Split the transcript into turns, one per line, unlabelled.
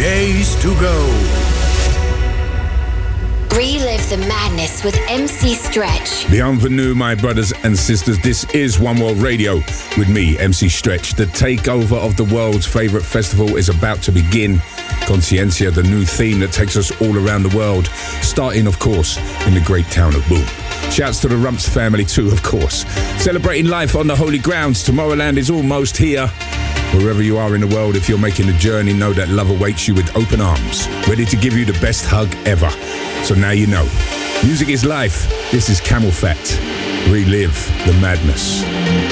Days to go.
Relive the madness with MC Stretch.
Bienvenue, my brothers and sisters. This is One World Radio with me, MC Stretch. The takeover of the world's favourite festival is about to begin. Conciencia, the new theme that takes us all around the world, starting, of course, in the great town of Boom. Shouts to the Rumps family too, of course. Celebrating life on the holy grounds. Tomorrowland is almost here. Wherever you are in the world, if you're making the journey, know that love awaits you with open arms, ready to give you the best hug ever. So now you know. Music is life. This is Camel Fat. Relive the madness.